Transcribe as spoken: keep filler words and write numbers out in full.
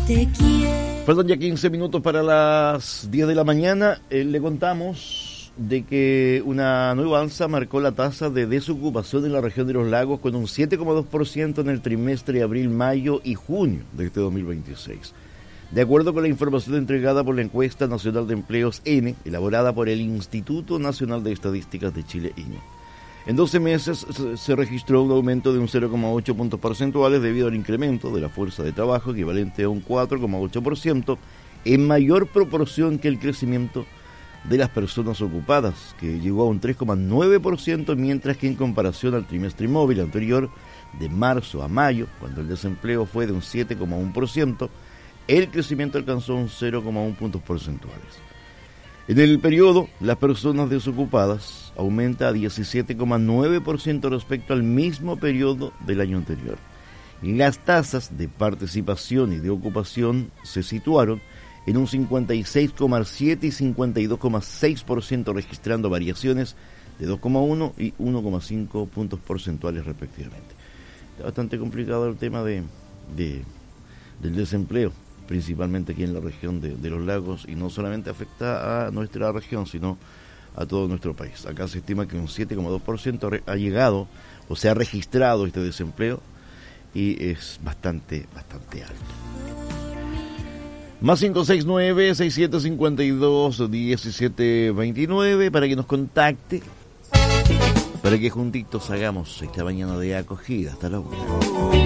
Te quiero. Faltan ya quince minutos para las diez de la mañana. Eh, le contamos de que una nueva alza marcó la tasa de desocupación en la región de los lagos con un siete coma dos por ciento en el trimestre de abril, mayo y junio de este dos mil veintiséis. De acuerdo con la información entregada por la Encuesta Nacional de Empleos N, elaborada por el Instituto Nacional de Estadísticas de Chile, I N E. En doce meses se registró un aumento de un cero coma ocho puntos porcentuales debido al incremento de la fuerza de trabajo, equivalente a un cuatro coma ocho por ciento, en mayor proporción que el crecimiento de las personas ocupadas, que llegó a un tres coma nueve por ciento, mientras que en comparación al trimestre móvil anterior, de marzo a mayo, cuando el desempleo fue de un siete coma uno por ciento, el crecimiento alcanzó un cero coma uno puntos porcentuales. En el periodo, las personas desocupadas aumenta a diecisiete coma nueve por ciento respecto al mismo periodo del año anterior. Las tasas de participación y de ocupación se situaron en un cincuenta y seis coma siete y cincuenta y dos coma seis por ciento, registrando variaciones de dos coma uno y uno coma cinco puntos porcentuales respectivamente. Está bastante complicado el tema de, de del desempleo, principalmente aquí en la región de, de los lagos, y no solamente afecta a nuestra región, sino a todo nuestro país. Acá se estima que un siete coma dos por ciento ha llegado o se ha registrado este desempleo, y es bastante, bastante alto. Más cinco seis nueve, seis siete cinco dos, uno siete dos nueve para que nos contacte, para que juntitos hagamos esta mañana de acogida. Hasta la una.